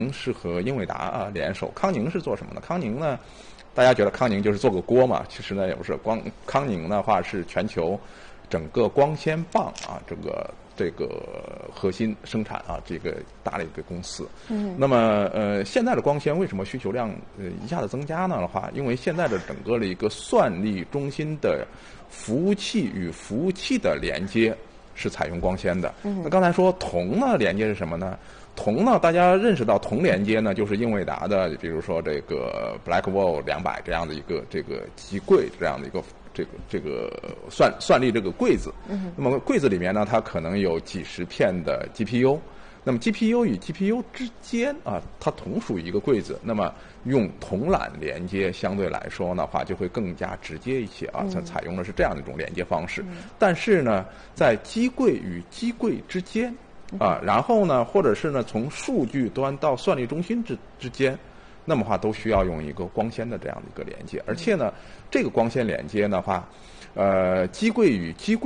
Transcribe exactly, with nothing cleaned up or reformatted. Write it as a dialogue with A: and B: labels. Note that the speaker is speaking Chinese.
A: 是和英伟达啊联手。康宁是做什么呢？康宁呢，大家觉得康宁就是做个锅嘛，其实呢也不是。光康宁的话是全球整个光纤棒啊这个这个核心生产啊这个大的一个公司。嗯。那么呃现在的光纤为什么需求量呃一下子增加呢的话，因为现在的整个的一个算力中心的服务器与服务器的连接是采用光纤的。嗯。那刚才说铜呢连接是什么呢？铜呢，大家认识到铜连接呢，就是英伟达的，比如说这个 Blackwell 两百这样的一个这个机柜这样的一个这个这个算算力这个柜子。嗯。那么柜子里面呢，它可能有几十片的 G P U。那么 G P U 与 G P U 之间啊，它同属一个柜子。那么用铜缆连接，相对来说的话，就会更加直接一些啊。它采用的是这样的一种连接方式。嗯。但是呢，在机柜与机柜之间。啊，然后呢，或者是呢，从数据端到算力中心之之间，那么话都需要用一个光纤的这样的一个连接，而且呢，这个光纤连接的话，呃，机柜与机柜